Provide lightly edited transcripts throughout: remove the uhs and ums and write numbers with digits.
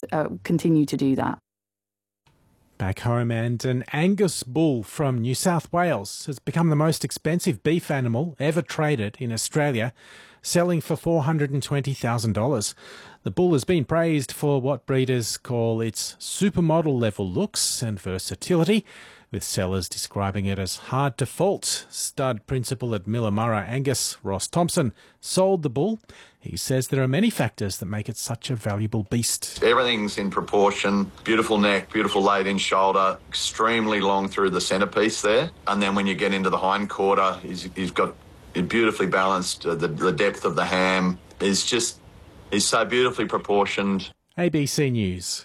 continue to do that. Back home, and an Angus bull from New South Wales has become the most expensive beef animal ever traded in Australia, selling for $420,000. The bull has been praised for what breeders call its supermodel level looks and versatility, with sellers describing it as hard to fault. Stud principal at Millamurra Angus, Ross Thompson, sold the bull. He says there are many factors that make it such a valuable beast. Everything's in proportion. Beautiful neck, beautiful laid-in shoulder, extremely long through the centrepiece there. And then when you get into the hind quarter, he's got it beautifully balanced. The depth of the ham is so beautifully proportioned. ABC News.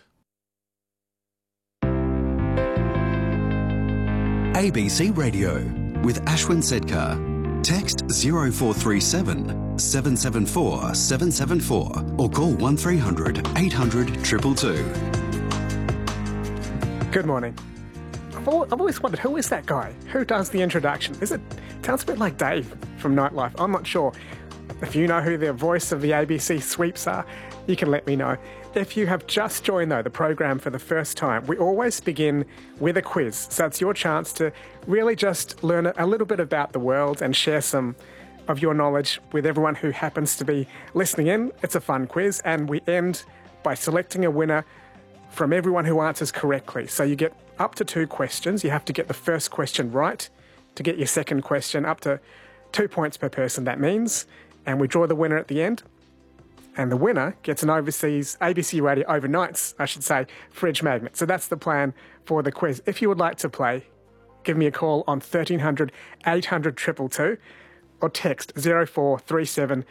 ABC Radio with Ashwin Sedkar. Text 0437 774 774 or call 1300 800 222. Good morning. I've always wondered, who is that guy? Who does the introduction? It sounds a bit like Dave from Nightlife. I'm not sure. If you know who the voice of the ABC sweeps are, you can let me know. If you have just joined, though, the program for the first time, we always begin with a quiz. So it's your chance to really just learn a little bit about the world and share some of your knowledge with everyone who happens to be listening in. It's a fun quiz, and we end by selecting a winner from everyone who answers correctly. So you get up to 2 questions. You have to get the first question right to get your second question, up to 2 points per person, that means. And we draw the winner at the end. And the winner gets an overseas ABC Radio overnights, I should say, fridge magnet. So that's the plan for the quiz. If you would like to play, give me a call on 1300 800 222 or text 0437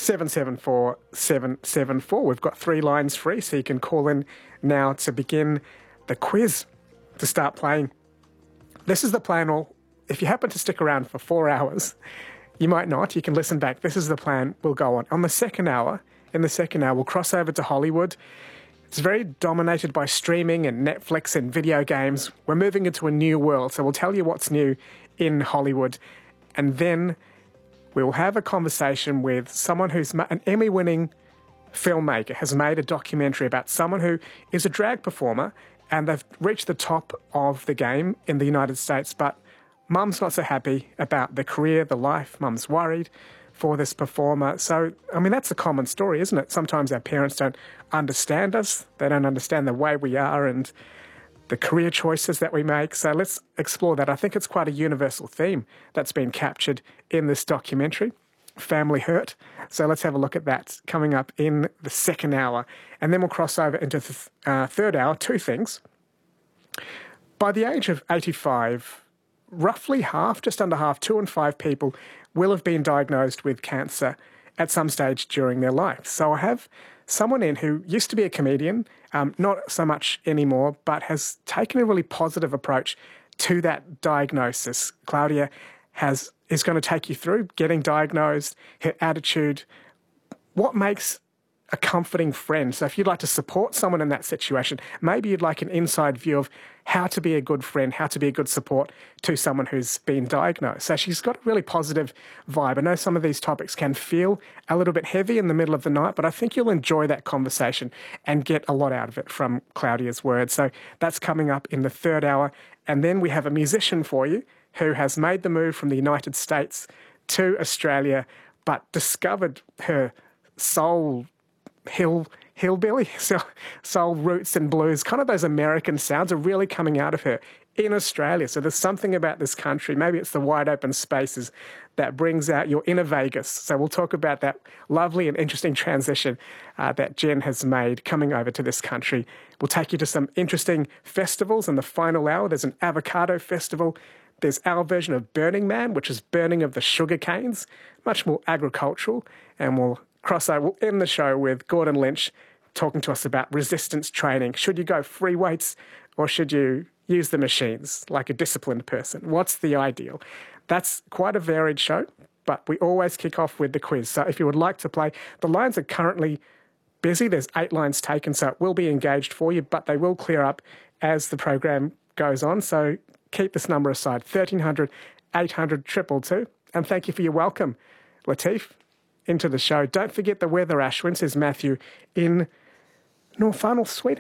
774 774. We've got 3 lines free, so you can call in now to begin the quiz, to start playing. This is the plan. Or if you happen to stick around for 4 hours, you might not. You can listen back. This is the plan we'll go on. In the second hour, we'll cross over to Hollywood. It's very dominated by streaming and Netflix and video games. We're moving into a new world, so we'll tell you what's new in Hollywood. And then we'll have a conversation with someone who's an Emmy-winning filmmaker, has made a documentary about someone who is a drag performer, and they've reached the top of the game in the United States, but Mum's not so happy about the career, the life. Mum's worried for this performer. So, I mean, that's a common story, isn't it? Sometimes our parents don't understand us. They don't understand the way we are and the career choices that we make. So let's explore that. I think it's quite a universal theme that's been captured in this documentary, Family Hurt. So let's have a look at that coming up in the second hour. And then we'll cross over into the third hour. 2 things. By the age of 85, roughly half, just under half, 2 in 5 people will have been diagnosed with cancer at some stage during their life. So I have someone in who used to be a comedian, not so much anymore, but has taken a really positive approach to that diagnosis. Claudia is going to take you through getting diagnosed, her attitude, what makes a comforting friend. So if you'd like to support someone in that situation, maybe you'd like an inside view of how to be a good friend, how to be a good support to someone who's been diagnosed. So she's got a really positive vibe. I know some of these topics can feel a little bit heavy in the middle of the night, but I think you'll enjoy that conversation and get a lot out of it from Claudia's words. So that's coming up in the third hour. And then we have a musician for you who has made the move from the United States to Australia, but discovered her hillbilly, soul roots and blues, kind of those American sounds are really coming out of her in Australia. So there's something about this country, maybe it's the wide open spaces, that brings out your inner Vegas. So we'll talk about that lovely and interesting transition that Jen has made coming over to this country. We'll take you to some interesting festivals in the final hour. There's an avocado festival. There's our version of Burning Man, which is burning of the sugar canes, much more agricultural, and we'll end the show with Gordon Lynch talking to us about resistance training. Should you go free weights or should you use the machines like a disciplined person? What's the ideal? That's quite a varied show, but we always kick off with the quiz. So if you would like to play, the lines are currently busy. There's 8 lines taken, so it will be engaged for you, but they will clear up as the program goes on. So keep this number aside, 1300 800 222. And thank you for your welcome, Latif, into the show. Don't forget the weather, Ashwin, says Matthew in North Farnell, Sweden.